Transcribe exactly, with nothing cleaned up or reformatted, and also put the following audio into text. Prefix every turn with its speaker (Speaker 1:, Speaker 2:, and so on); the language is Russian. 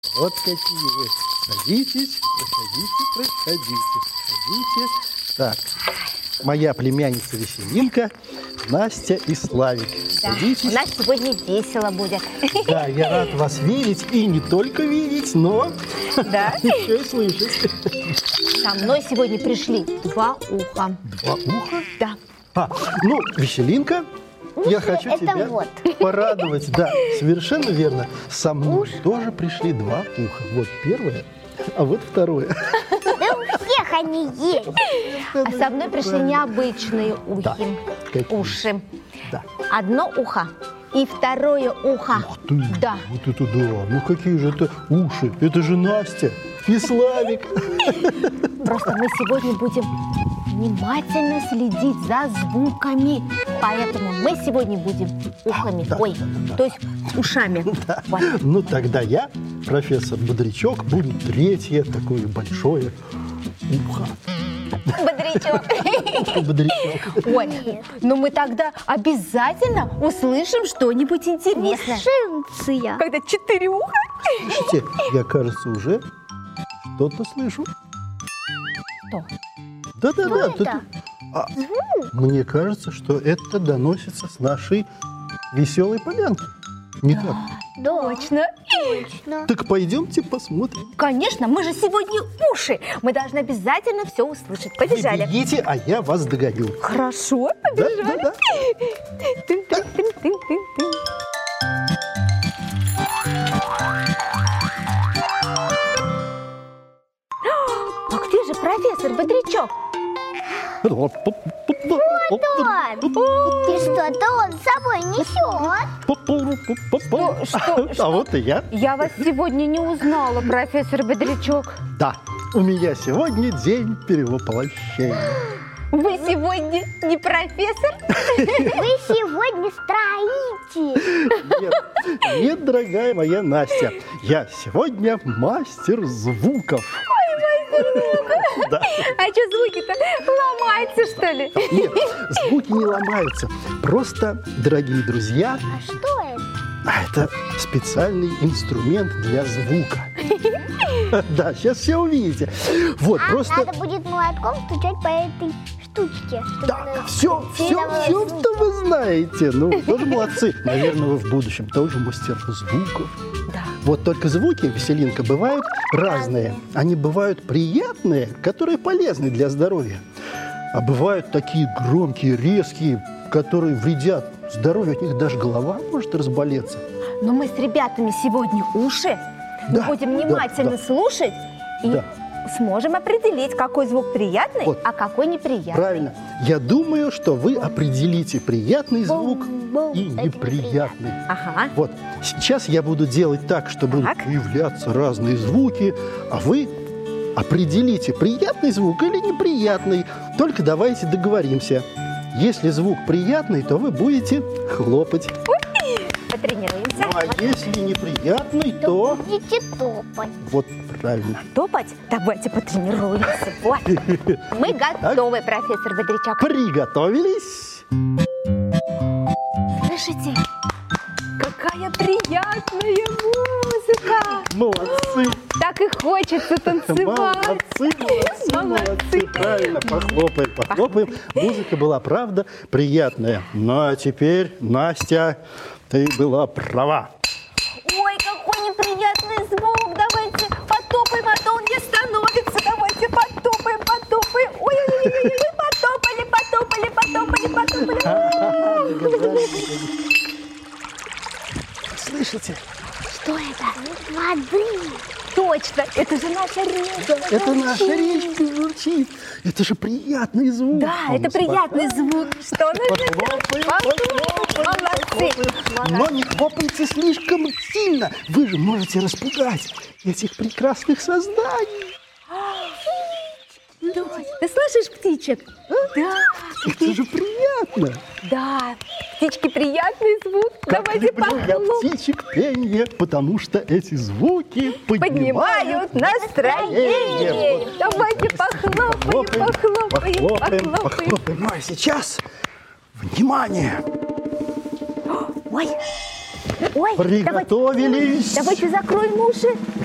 Speaker 1: Вот какие вы. Садитесь, проходите, проходите, садитесь. Так, моя племянница Веселинка, Настя и Славик.
Speaker 2: Да.
Speaker 1: Садитесь.
Speaker 2: У нас сегодня весело будет.
Speaker 1: Да, я рад вас видеть. И не только видеть, но
Speaker 2: Да?
Speaker 1: еще и слышать.
Speaker 2: Со мной сегодня пришли два уха.
Speaker 1: Два уха?
Speaker 2: Да.
Speaker 1: А, ну, Веселинка, я
Speaker 3: Уши
Speaker 1: хочу
Speaker 3: это
Speaker 1: тебя
Speaker 3: вот.
Speaker 1: порадовать. Да, совершенно верно. Со мной тоже пришли два уха. Вот первое, а вот второе.
Speaker 3: Да у всех они есть.
Speaker 2: А со мной пришли необычные
Speaker 1: Да.
Speaker 2: ухи.
Speaker 1: Какие?
Speaker 2: Уши.
Speaker 1: Да.
Speaker 2: Одно ухо и второе ухо.
Speaker 1: Ух ты!
Speaker 2: Да.
Speaker 1: Вот это да! Ну какие же это уши? Это же Настя и Славик.
Speaker 2: Просто мы сегодня будем внимательно следить за звуками. Поэтому мы сегодня будем ухами.
Speaker 1: да,
Speaker 2: Ой,
Speaker 1: да, да.
Speaker 2: то есть ушами. Вот.
Speaker 1: Ну тогда я, профессор Бодрячок, буду третье такое большое ухо.
Speaker 2: Бодрячок.
Speaker 1: Бодрячок.
Speaker 2: Ой, ну мы тогда обязательно услышим что-нибудь интересное.
Speaker 3: Шинция.
Speaker 2: Когда четыре уха.
Speaker 1: Слушайте, я, кажется, уже что-то слышу.
Speaker 2: Что?
Speaker 1: Да-да-да.
Speaker 3: Что
Speaker 1: тут-
Speaker 3: это?
Speaker 1: а, мне кажется, что это доносится с нашей веселой полянки. Не так?
Speaker 2: Точно.
Speaker 3: Точно.
Speaker 1: Так пойдемте посмотрим.
Speaker 2: Конечно, мы же сегодня уши. Мы должны обязательно все услышать.
Speaker 1: Вы
Speaker 2: Побежали.
Speaker 1: бегите, а я вас догоню.
Speaker 2: Хорошо,
Speaker 1: Да,
Speaker 2: побежали.
Speaker 1: да, да.
Speaker 2: Тын-тын-тын-тын-тын. А где же профессор Бодрячок?
Speaker 3: Вот он. И что-то он с собой несет.
Speaker 2: Что- что-
Speaker 1: А вот и я.
Speaker 2: Я вас сегодня не узнала, профессор Бодрячок.
Speaker 1: Да, у меня сегодня день перевоплощения.
Speaker 2: Вы сегодня не профессор?
Speaker 3: Вы сегодня строитель.
Speaker 1: Нет, нет, дорогая моя Настя, я сегодня мастер звуков. Да.
Speaker 2: А что звуки-то ломаются, что ли?
Speaker 1: Нет, звуки не ломаются. Просто, дорогие друзья,
Speaker 3: А что это?
Speaker 1: а это специальный инструмент для звука. Да, сейчас все увидите. Вот,
Speaker 3: А,
Speaker 1: просто...
Speaker 3: надо будет молотком стучать по этой штучке. чтобы
Speaker 1: Так,
Speaker 3: она
Speaker 1: все, все,
Speaker 3: передавала
Speaker 1: все,
Speaker 3: звук.
Speaker 1: что вы знаете. Ну, вы тоже молодцы. Наверное, вы в будущем тоже мастер звуков.
Speaker 2: Да.
Speaker 1: Вот только звуки, Веселинка, бывают разные. Они бывают приятные, которые полезны для здоровья. А бывают такие громкие, резкие, которые вредят здоровью. От них даже голова может разболеться.
Speaker 2: Но мы с ребятами сегодня уши. Мы
Speaker 1: Да,
Speaker 2: будем
Speaker 1: да,
Speaker 2: внимательно
Speaker 1: да.
Speaker 2: слушать и
Speaker 1: Да.
Speaker 2: сможем определить, какой звук приятный,
Speaker 1: Вот.
Speaker 2: а какой неприятный.
Speaker 1: Правильно. Я думаю, что вы определите приятный звук
Speaker 3: Бум-бум.
Speaker 1: и
Speaker 3: Это
Speaker 1: неприятный.
Speaker 2: Ага.
Speaker 1: Вот, сейчас я буду делать так, что будут
Speaker 2: Так.
Speaker 1: появляться разные звуки, а вы определите, приятный звук или неприятный. Только давайте договоримся. Если звук приятный, то вы будете хлопать.
Speaker 2: Потренируемся.
Speaker 1: Ну, а если неприятный, то...
Speaker 3: Будете топать.
Speaker 1: Вот правильно.
Speaker 2: Топать? Давайте потренируемся. Вот. Мы готовы, профессор Бодрячок.
Speaker 1: Приготовились?
Speaker 2: Слышите? Какая приятная музыка!
Speaker 1: Молодцы!
Speaker 2: Так и хочется танцевать.
Speaker 1: Молодцы, молодцы, молодцы.
Speaker 2: Молодцы.
Speaker 1: Правильно, похлопаем, похлопаем. Музыка была, правда, приятная. Ну, а теперь, Настя, ты была права.
Speaker 2: Ой, какой неприятный звук. Давайте потопаем, а то он не становится. Давайте потопаем, потопаем. Ой-ой-ой, потопали, потопали, потопали, потопали.
Speaker 1: Слышите?
Speaker 3: Что это? Воды.
Speaker 2: Точно, это же наша речка.
Speaker 1: Это наша речка журчит. Это же приятный звук.
Speaker 2: Да, это приятный звук. Что нужно?
Speaker 1: Похлопаем,
Speaker 2: Похлопаем. Молодцы.
Speaker 1: похлопаем. Но не хлопайте слишком сильно. Вы же можете распугать этих прекрасных созданий.
Speaker 2: Ты слышишь птичек? Да,
Speaker 1: Это же приятно.
Speaker 2: да. Птички приятный звук.
Speaker 1: Как
Speaker 2: Давайте
Speaker 1: люблю я
Speaker 2: похлопаем.
Speaker 1: птичек пенье, потому что эти звуки поднимают,
Speaker 2: Поднимают настроение. Давайте похлопаем, похлопаем,
Speaker 1: похлопаем,
Speaker 2: похлопаем.
Speaker 1: похлопаем. Ну а сейчас, внимание,
Speaker 2: Ой, ой,
Speaker 1: приготовились.
Speaker 2: Давайте, давайте закроем уши.